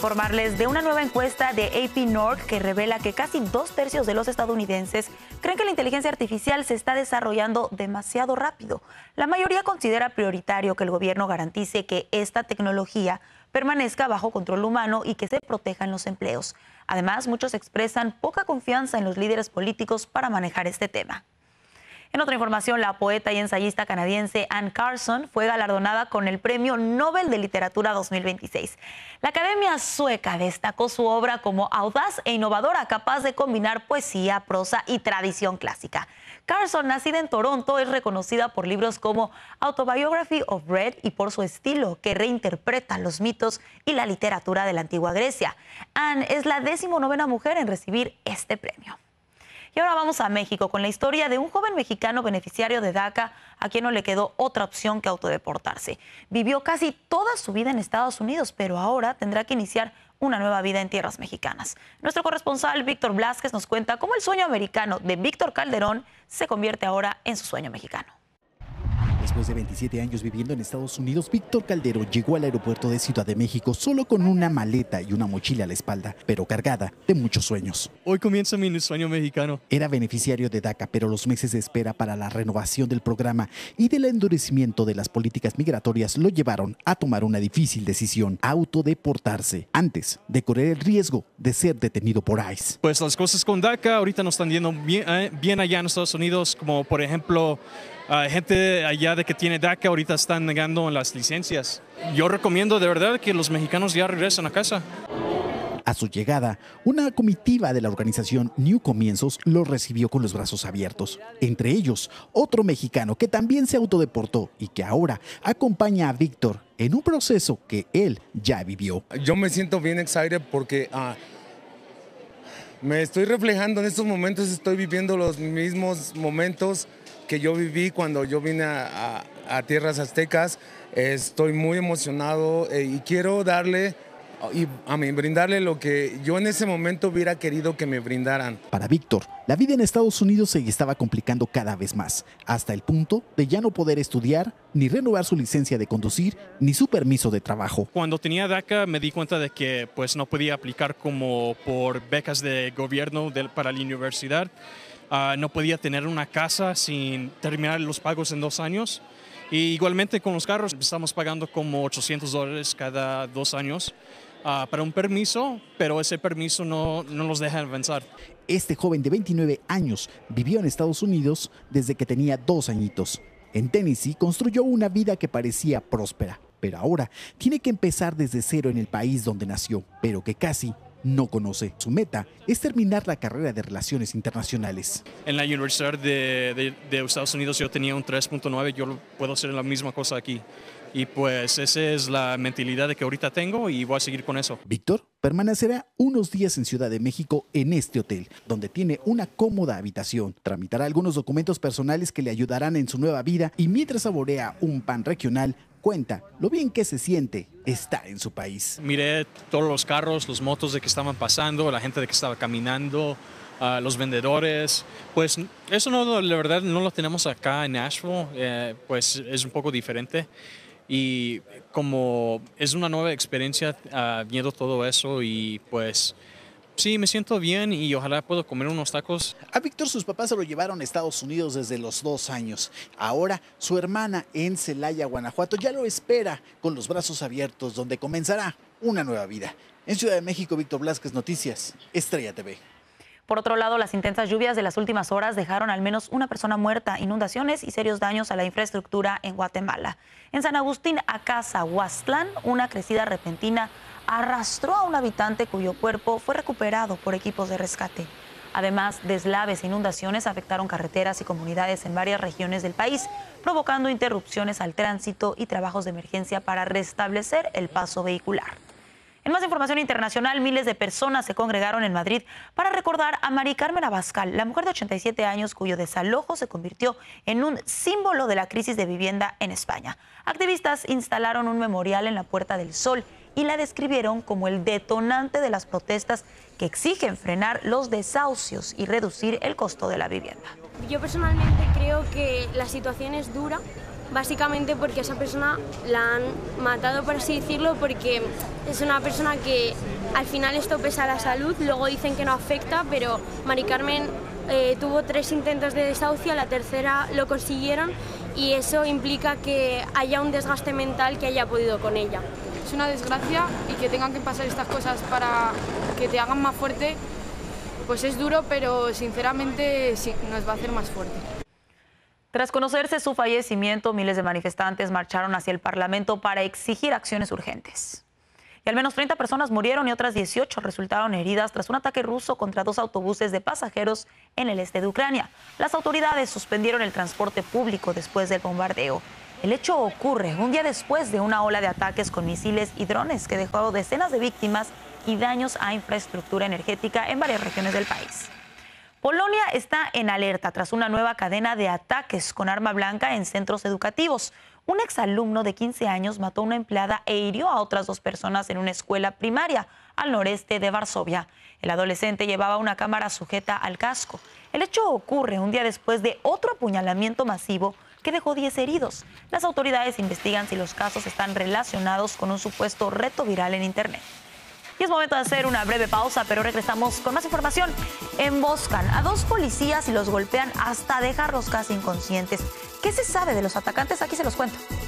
Informarles de una nueva encuesta de AP North que revela que casi 2/3 de los estadounidenses creen que la inteligencia artificial se está desarrollando demasiado rápido. La mayoría considera prioritario que el gobierno garantice que esta tecnología permanezca bajo control humano y que se protejan los empleos. Además, muchos expresan poca confianza en los líderes políticos para manejar este tema. En otra información, la poeta y ensayista canadiense Anne Carson fue galardonada con el Premio Nobel de Literatura 2026. La Academia Sueca destacó su obra como audaz e innovadora, capaz de combinar poesía, prosa y tradición clásica. Carson, nacida en Toronto, es reconocida por libros como Autobiography of Red y por su estilo que reinterpreta los mitos y la literatura de la antigua Grecia. Anne es la 19ª mujer en recibir este premio. Y ahora vamos a México con la historia de un joven mexicano beneficiario de DACA a quien no le quedó otra opción que autodeportarse. Vivió casi toda su vida en Estados Unidos, pero ahora tendrá que iniciar una nueva vida en tierras mexicanas. Nuestro corresponsal Víctor Blázquez nos cuenta cómo el sueño americano de Víctor Calderón se convierte ahora en su sueño mexicano. Después de 27 años viviendo en Estados Unidos, Víctor Calderón llegó al aeropuerto de Ciudad de México solo con una maleta y una mochila a la espalda, pero cargada de muchos sueños. Hoy comienza mi sueño mexicano. Era beneficiario de DACA, pero los meses de espera para la renovación del programa y del endurecimiento de las políticas migratorias lo llevaron a tomar una difícil decisión: autodeportarse, antes de correr el riesgo de ser detenido por ICE. Pues las cosas con DACA ahorita no están yendo bien allá en Estados Unidos, como por ejemplo gente allá de que tiene DACA ahorita están negando las licencias. Yo recomiendo de verdad que los mexicanos ya regresen a casa. A su llegada, una comitiva de la organización New Comienzos lo recibió con los brazos abiertos. Entre ellos, otro mexicano que también se autodeportó y que ahora acompaña a Víctor en un proceso que él ya vivió. Yo me siento bien excited porque me estoy reflejando en estos momentos, estoy viviendo los mismos momentos que yo viví cuando yo vine a tierras aztecas. Estoy muy emocionado y quiero darle y brindarle lo que yo en ese momento hubiera querido que me brindaran. Para Víctor, la vida en Estados Unidos se estaba complicando cada vez más, hasta el punto de ya no poder estudiar, ni renovar su licencia de conducir, ni su permiso de trabajo. Cuando tenía DACA me di cuenta de que pues no podía aplicar como por becas de gobierno para la universidad. No podía tener una casa sin terminar los pagos en 2 años. Y igualmente con los carros estamos pagando como $800 cada 2 años para un permiso, pero ese permiso no nos deja avanzar. Este joven de 29 años vivió en Estados Unidos desde que tenía 2 añitos. En Tennessee construyó una vida que parecía próspera, pero ahora tiene que empezar desde cero en el país donde nació, pero que casi no conoce. Su meta es terminar la carrera de Relaciones Internacionales. En la Universidad de Estados Unidos yo tenía un 3.9, yo puedo hacer la misma cosa aquí. Y pues esa es la mentalidad que ahorita tengo y voy a seguir con eso. Víctor permanecerá unos días en Ciudad de México en este hotel, donde tiene una cómoda habitación. Tramitará algunos documentos personales que le ayudarán en su nueva vida y mientras saborea un pan regional, cuenta lo bien que se siente estar en su país. Miré todos los carros, los motos de que estaban pasando, la gente de que estaba caminando, los vendedores. Pues eso no, la verdad no lo tenemos acá en Nashville, pues es un poco diferente. Y como es una nueva experiencia viendo todo eso y pues sí, me siento bien y ojalá pueda comer unos tacos. A Víctor sus papás se lo llevaron a Estados Unidos desde los 2 años. Ahora su hermana en Celaya, Guanajuato, ya lo espera con los brazos abiertos, donde comenzará una nueva vida. En Ciudad de México, Víctor Blázquez, Noticias Estrella TV. Por otro lado, las intensas lluvias de las últimas horas dejaron al menos una persona muerta, inundaciones y serios daños a la infraestructura en Guatemala. En San Agustín, Acazahuastlán, una crecida repentina arrastró a un habitante cuyo cuerpo fue recuperado por equipos de rescate. Además, deslaves e inundaciones afectaron carreteras y comunidades en varias regiones del país, provocando interrupciones al tránsito y trabajos de emergencia para restablecer el paso vehicular. En más información internacional, miles de personas se congregaron en Madrid para recordar a Mari Carmen Abascal, la mujer de 87 años cuyo desalojo se convirtió en un símbolo de la crisis de vivienda en España. Activistas instalaron un memorial en la Puerta del Sol y la describieron como el detonante de las protestas que exigen frenar los desahucios y reducir el costo de la vivienda. Yo personalmente creo que la situación es dura básicamente porque a esa persona la han matado, por así decirlo, porque es una persona que al final esto pesa a la salud, luego dicen que no afecta, pero Mari Carmen tuvo 3 intentos de desahucio, la tercera lo consiguieron y eso implica que haya un desgaste mental que haya podido con ella. Es una desgracia y que tengan que pasar estas cosas para que te hagan más fuerte, pues es duro, pero sinceramente sí, nos va a hacer más fuerte. Tras conocerse su fallecimiento, miles de manifestantes marcharon hacia el Parlamento para exigir acciones urgentes. Y al menos 30 personas murieron y otras 18 resultaron heridas tras un ataque ruso contra 2 autobuses de pasajeros en el este de Ucrania. Las autoridades suspendieron el transporte público después del bombardeo. El hecho ocurre un día después de una ola de ataques con misiles y drones que dejó decenas de víctimas y daños a infraestructura energética en varias regiones del país. Polonia está en alerta tras una nueva cadena de ataques con arma blanca en centros educativos. Un exalumno de 15 años mató a una empleada e hirió a otras 2 personas en una escuela primaria al noreste de Varsovia. El adolescente llevaba una cámara sujeta al casco. El hecho ocurre un día después de otro apuñalamiento masivo que dejó 10 heridos. Las autoridades investigan si los casos están relacionados con un supuesto reto viral en Internet. Y es momento de hacer una breve pausa, pero regresamos con más información. Emboscan a 2 policías y los golpean hasta dejarlos casi inconscientes. ¿Qué se sabe de los atacantes? Aquí se los cuento.